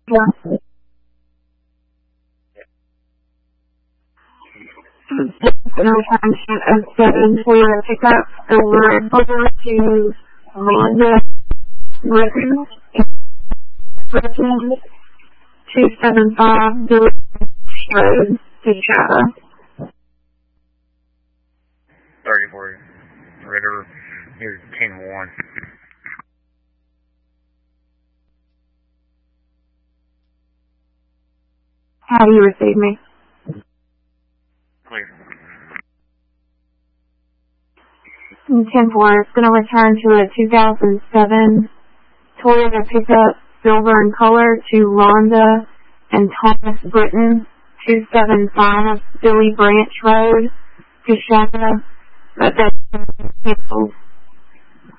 Yeah. Gonna return to a 7 Toyota pickup over to Rhonda Britton, 275 Duluth Road, Deschata. 34 Ritter, here's 10-1. How do you receive me? Clear. 10-4, it's going to return to a 2007 Toyota pickup, silver in color, to Rhonda and Thomas Britton, 275 Billy Branch Road, Deschata. That's canceled.